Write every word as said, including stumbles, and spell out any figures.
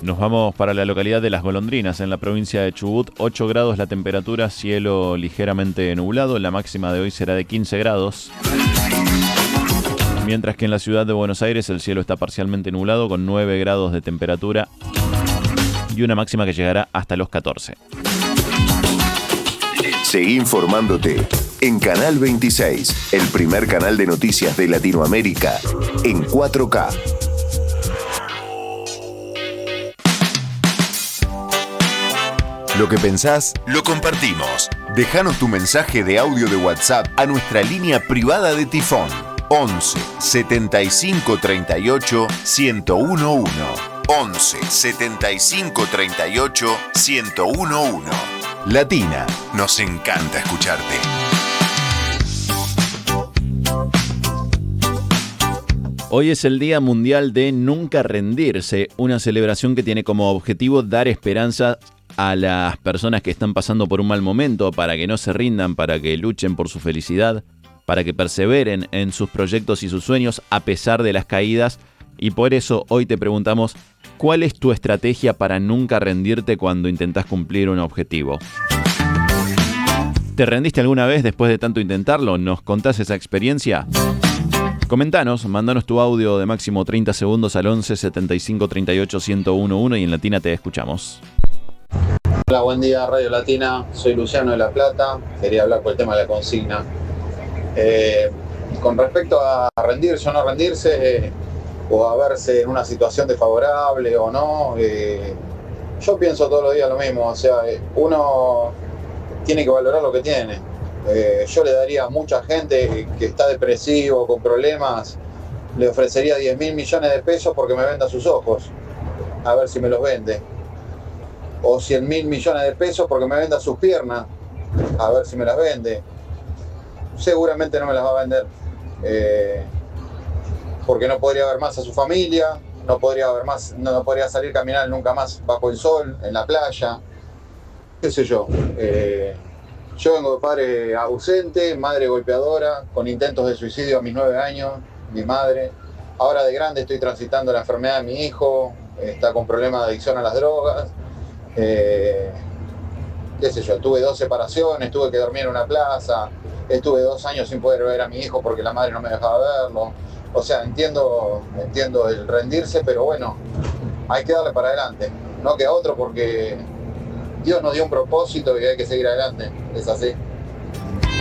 Nos vamos para la localidad de Las Golondrinas, en la provincia de Chubut. ocho grados la temperatura, cielo ligeramente nublado. La máxima de hoy será de quince grados. Mientras que en la ciudad de Buenos Aires el cielo está parcialmente nublado con nueve grados de temperatura y una máxima que llegará hasta los catorce. Seguí informándote en Canal veintiséis, el primer canal de noticias de Latinoamérica en cuatro K. Lo que pensás, lo compartimos. Déjanos tu mensaje de audio de WhatsApp a nuestra línea privada de Tifón. once setenta y cinco treinta y ocho ciento uno. once setenta y cinco treinta y ocho ciento uno. Latina, nos encanta escucharte. Hoy es el Día Mundial de Nunca Rendirse, una celebración que tiene como objetivo dar esperanza a las personas que están pasando por un mal momento, para que no se rindan, para que luchen por su felicidad, para que perseveren en sus proyectos y sus sueños a pesar de las caídas. Y por eso hoy te preguntamos, ¿cuál es tu estrategia para nunca rendirte cuando intentás cumplir un objetivo? ¿Te rendiste alguna vez después de tanto intentarlo? ¿Nos contás esa experiencia? Comentanos, mandanos tu audio de máximo treinta segundos al once setenta y cinco treinta y ocho ciento uno y en Latina te escuchamos. Hola, buen día Radio Latina, soy Luciano de La Plata, quería hablar por el tema de la consigna. Eh, con respecto a rendirse o no rendirse, eh, o a verse en una situación desfavorable o no, eh, yo pienso todos los días lo mismo, o sea, uno tiene que valorar lo que tiene. Eh, yo le daría a mucha gente que está depresivo, con problemas, le ofrecería diez mil millones de pesos porque me venda sus ojos, a ver si me los vende. O cien mil millones de pesos porque me venda sus piernas, a ver si me las vende. Seguramente no me las va a vender, eh, porque no podría ver más a su familia, no podría ver más, no podría salir a caminar nunca más bajo el sol, en la playa, qué sé yo. Eh, yo vengo de padre ausente, madre golpeadora, con intentos de suicidio a mis nueve años, mi madre. Ahora de grande estoy transitando la enfermedad de mi hijo, está con problemas de adicción a las drogas. Eh, qué sé yo, tuve dos separaciones, tuve que dormir en una plaza, estuve dos años sin poder ver a mi hijo porque la madre no me dejaba verlo. O sea, entiendo, entiendo el rendirse, pero bueno, hay que darle para adelante, no que a otro, porque Dios nos dio un propósito y hay que seguir adelante, es así.